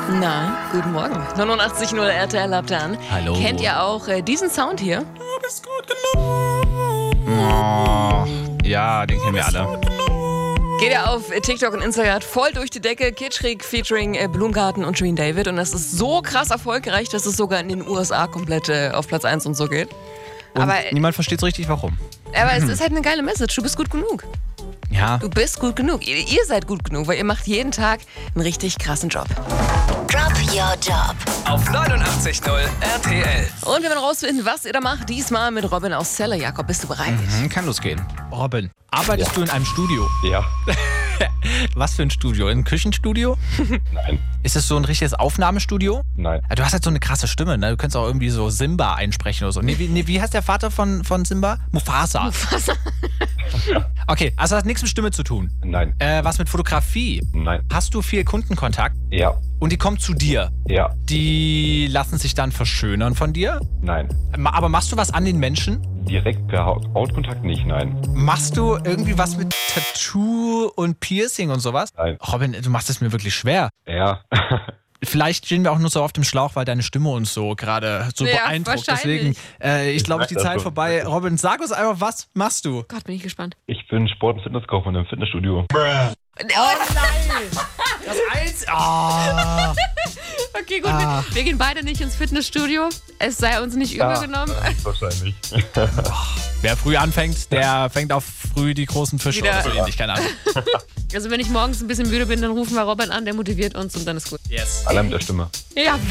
Na, guten Morgen. 89.0 RTL habt ihr an. Hallo. Kennt ihr auch diesen Sound hier? Du bist gut genug. Oh, ja, den kennen wir alle. Geht ja auf TikTok und Instagram voll durch die Decke. Kitschrig featuring Blumengarten und Shirin David. Und das ist so krass erfolgreich, dass es sogar in den USA komplett auf Platz 1 und so geht. Und Aber niemand versteht so richtig, warum. es ist halt eine geile Message. Du bist gut genug. Ja. Du bist gut genug. Ihr seid gut genug, weil ihr macht jeden Tag einen richtig krassen Job. Drop Your Job. Auf 89.0 RTL. Und wir werden rausfinden, was ihr da macht. Diesmal mit Robin aus Celle. Jakob, bist du bereit? Kann losgehen. Robin, arbeitest du in einem Studio? Ja. Was für ein Studio? Ein Küchenstudio? Nein. Ist es so ein richtiges Aufnahmestudio? Nein. Du hast halt so eine krasse Stimme, ne? Du könntest auch irgendwie so Simba einsprechen oder so. Wie heißt der Vater von Simba? Mufasa. Okay, also hat nichts mit Stimme zu tun. Nein. Was mit Fotografie? Nein. Hast du viel Kundenkontakt? Ja. Und die kommen zu dir? Ja. Die lassen sich dann verschönern von dir? Nein. Aber machst du was an den Menschen? Direkt per Hautkontakt nicht, nein. Machst du irgendwie was mit Tattoo und Piercing und sowas? Nein. Robin, du machst es mir wirklich schwer. Ja. Vielleicht stehen wir auch nur so auf dem Schlauch, weil deine Stimme uns so gerade so Ja, beeindruckt. Deswegen, wahrscheinlich. ich glaube, ist die merke das Zeit schon. vorbei. Robin, sag uns einfach, was machst du? Gott, bin ich gespannt. Ich bin Sport- und Fitnesskaufmann im Fitnessstudio. Das Eins. Oh. Okay, gut. Wir gehen beide nicht ins Fitnessstudio. Es sei uns nicht übel genommen. Wahrscheinlich. Wer früh anfängt, der fängt auch früh die großen Fische Wieder. oder so ähnlich, keine Ahnung. Also wenn ich morgens ein bisschen müde bin, dann rufen wir Robin an, der motiviert uns und dann ist gut. Yes. Allein mit der Stimme. Ja,